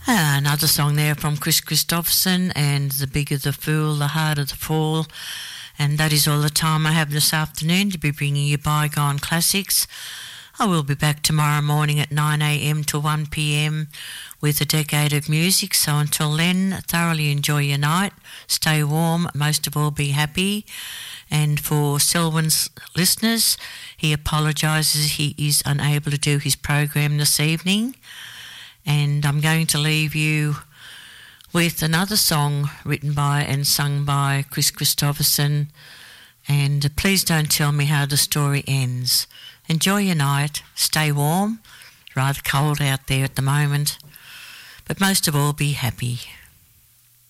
Another song there from Chris Christopherson and The Bigger the Fool, The Harder the Fall. And that is all the time I have this afternoon to be bringing you Bygone Classics. I will be back tomorrow morning at 9am to 1pm with a decade of music. So until then, thoroughly enjoy your night. Stay warm, most of all be happy. And for Selwyn's listeners, he apologises he is unable to do his program this evening. And I'm going to leave you with another song written by and sung by Chris Christopherson. And please don't tell me how the story ends. Enjoy your night. Stay warm. Rather cold out there at the moment. But most of all, be happy.